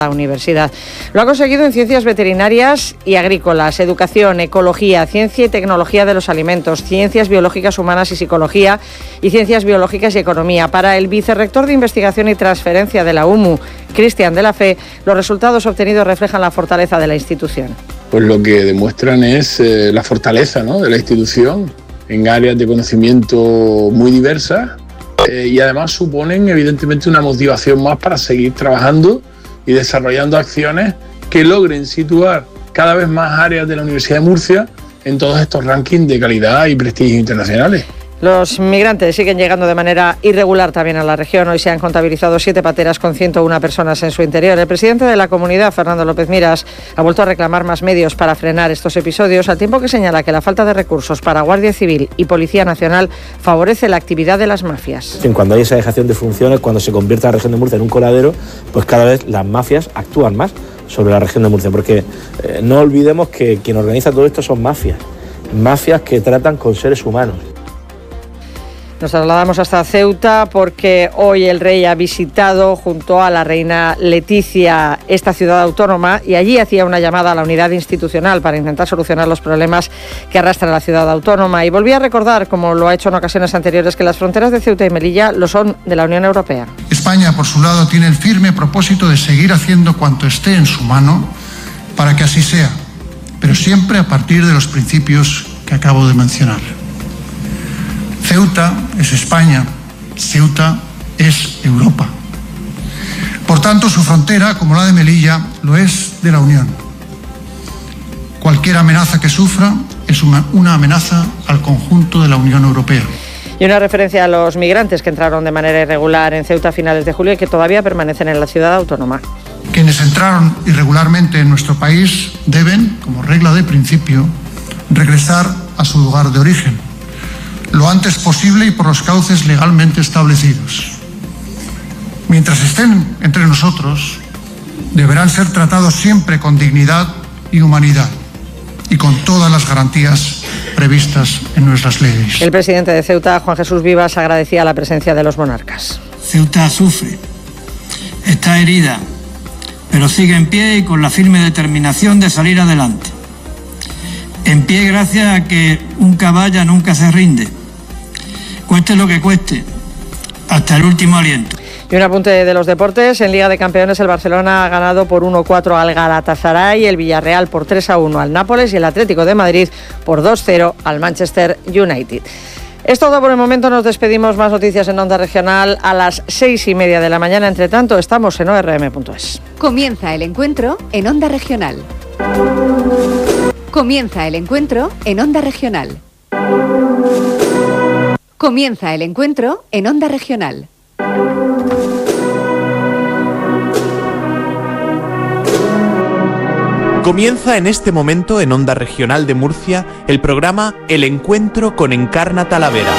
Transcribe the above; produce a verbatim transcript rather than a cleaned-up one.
la universidad. Lo ha conseguido en ciencias veterinarias y agrícolas, educación, ecología, ciencia y tecnología de los alimentos, ciencias biológicas humanas y psicología y ciencias biológicas y economía. Para el vicerrector de investigación y transferencia de la U M U, Cristian de la Fe, los resultados obtenidos reflejan la fortaleza de la institución. Pues lo que demuestran es eh, la fortaleza, ¿no?, de la institución en áreas de conocimiento muy diversas eh, y además suponen evidentemente una motivación más para seguir trabajando y desarrollando acciones que logren situar cada vez más áreas de la Universidad de Murcia en todos estos rankings de calidad y prestigio internacionales. Los migrantes siguen llegando de manera irregular también a la región. Hoy se han contabilizado siete pateras con ciento una personas en su interior. El presidente de la comunidad, Fernando López Miras, ha vuelto a reclamar más medios para frenar estos episodios, al tiempo que señala que la falta de recursos para Guardia Civil y Policía Nacional favorece la actividad de las mafias. Cuando hay esa dejación de funciones, cuando se convierte la región de Murcia en un coladero, pues cada vez las mafias actúan más sobre la región de Murcia, porque eh, no olvidemos que quien organiza todo esto son mafias, mafias que tratan con seres humanos. Nos trasladamos hasta Ceuta porque hoy el rey ha visitado junto a la reina Leticia esta ciudad autónoma y allí hacía una llamada a la unidad institucional para intentar solucionar los problemas que arrastra la ciudad autónoma. Y volvía a recordar, como lo ha hecho en ocasiones anteriores, que las fronteras de Ceuta y Melilla lo son de la Unión Europea. España, por su lado, tiene el firme propósito de seguir haciendo cuanto esté en su mano para que así sea, pero siempre a partir de los principios que acabo de mencionar. Ceuta es España, Ceuta es Europa. Por tanto, su frontera, como la de Melilla, lo es de la Unión. Cualquier amenaza que sufra es una, una amenaza al conjunto de la Unión Europea. Y una referencia a los migrantes que entraron de manera irregular en Ceuta a finales de julio y que todavía permanecen en la ciudad autónoma. Quienes entraron irregularmente en nuestro país deben, como regla de principio, regresar a su lugar de origen lo antes posible y por los cauces legalmente establecidos. Mientras estén entre nosotros, deberán ser tratados siempre con dignidad y humanidad y con todas las garantías previstas en nuestras leyes. El presidente de Ceuta, Juan Jesús Vivas, agradecía la presencia de los monarcas. Ceuta sufre, está herida, pero sigue en pie y con la firme determinación de salir adelante. En pie gracias a que un caballa nunca se rinde, cueste lo que cueste, hasta el último aliento. Y un apunte de los deportes. En Liga de Campeones el Barcelona ha ganado por uno cuatro al Galatasaray, el Villarreal por tres a uno al Nápoles y el Atlético de Madrid por dos cero al Manchester United. Es todo por el momento, nos despedimos. Más noticias en Onda Regional a las seis y media de la mañana. Entre tanto, estamos en O R M punto es. Comienza el encuentro en Onda Regional. Comienza el encuentro en Onda Regional. Comienza el encuentro en Onda Regional. Comienza en este momento en Onda Regional de Murcia el programa El Encuentro con Encarna Talavera.